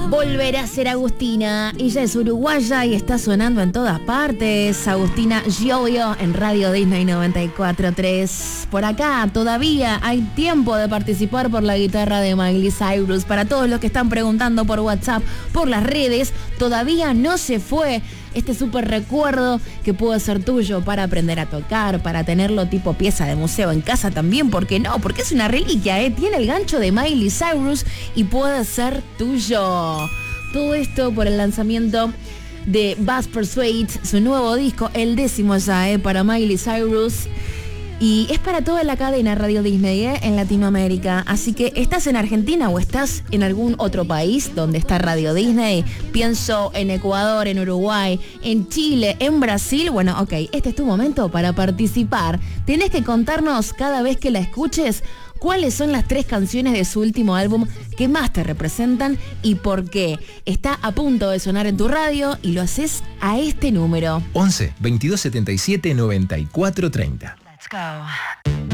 Volverá a ser Agustina. Ella es uruguaya y está sonando en todas partes. Agustina Gioio en Radio Disney 94.3. Por acá todavía hay tiempo de participar por la guitarra de Miley Cyrus. Para todos los que están preguntando por WhatsApp, por las redes, todavía no se fue este súper recuerdo que puede ser tuyo para aprender a tocar, para tenerlo tipo pieza de museo en casa también, ¿por qué no? Porque es una reliquia, tiene el gancho de Miley Cyrus y puede ser tuyo. Todo esto por el lanzamiento de Buzz Persuade, su nuevo disco, el 10º ya, para Miley Cyrus. Y es para toda la cadena Radio Disney en Latinoamérica. Así que estás en Argentina o estás en algún otro país donde está Radio Disney. Pienso en Ecuador, en Uruguay, en Chile, en Brasil. Bueno, ok, este es tu momento para participar. Tenés que contarnos cada vez que la escuches cuáles son las 3 canciones de su último álbum que más te representan y por qué. Está a punto de sonar en tu radio y lo haces a este número. 11 22 77 94 30. Let's go.